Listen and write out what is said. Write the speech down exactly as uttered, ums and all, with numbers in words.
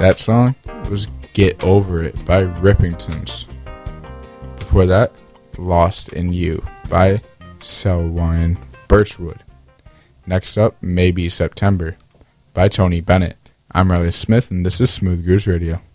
That song was Get Over It by Rippingtons. Before that, Lost in You by Selwyn Birchwood. Next up, Maybe September by Tony Bennett. I'm Riley Smith, and this is Smooth Grooves Radio.